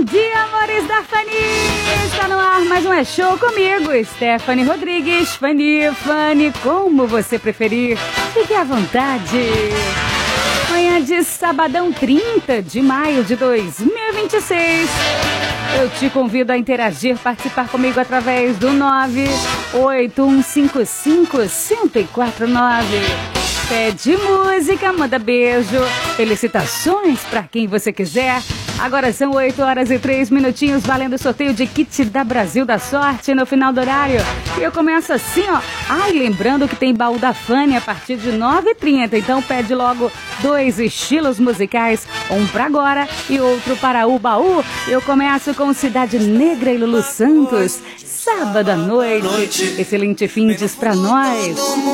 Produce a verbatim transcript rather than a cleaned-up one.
dia, amores da Fanny! Está no ar mais um É Show comigo, Stephanie Rodrigues. Fanny, Fanny, como você preferir. Fique à vontade. Manhã de sabadão, trinta de maio de dois mil e vinte e seis. Eu te convido a interagir, participar comigo através do nove oito um cinco cinco cinco quatro nove. Pede música, manda beijo, felicitações para quem você quiser. Agora são oito horas e três minutinhos, valendo o sorteio de kit da Brasil da Sorte no final do horário. E eu começo assim, ó. Ai, lembrando que tem baú da Fanny a partir de nove e trinta. Então pede logo dois estilos musicais, um para agora e outro para o baú. Eu começo com Cidade Negra e Lulu Santos, sábado à noite. Excelente fim de pra nós.